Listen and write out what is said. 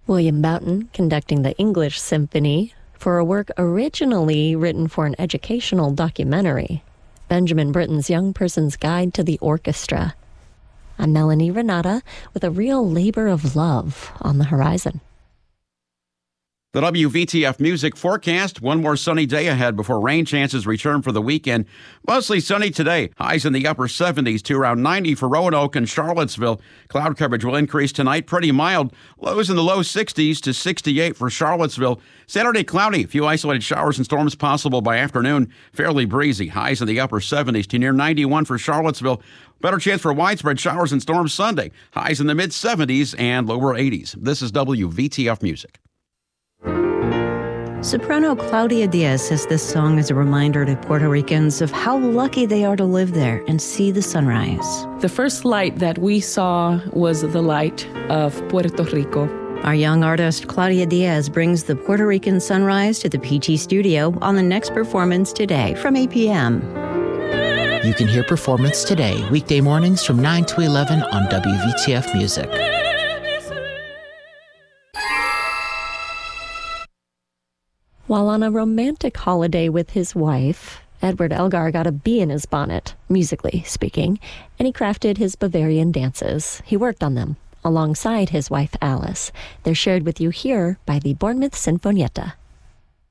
William Boughton conducting the English Symphony for a work originally written for an educational documentary, Benjamin Britten's Young Person's Guide to the Orchestra. I'm Melanie Renata with a real labor of love on the horizon. The WVTF music forecast, one more sunny day ahead before rain chances return for the weekend. Mostly sunny today. Highs in the upper 70s to around 90 for Roanoke and Charlottesville. Cloud coverage will increase tonight, pretty mild. Lows in the low 60s to 68 for Charlottesville. Saturday cloudy, a few isolated showers and storms possible by afternoon. Fairly breezy. Highs in the upper 70s to near 91 for Charlottesville. Better chance for widespread showers and storms Sunday. Highs in the mid 70s and lower 80s. This is WVTF music. Soprano Claudia Diaz says this song is a reminder to Puerto Ricans of how lucky they are to live there and see the sunrise. The first light that we saw was the light of Puerto Rico. Our young artist Claudia Diaz brings the Puerto Rican sunrise to the PT Studio on the next performance today from 8 p.m. You can hear Performance Today, weekday mornings from 9 to 11 on WVTF Music. While on a romantic holiday with his wife, Edward Elgar got a bee in his bonnet, musically speaking, and he crafted his Bavarian dances. He worked on them alongside his wife Alice. They're shared with you here by the Bournemouth Sinfonietta.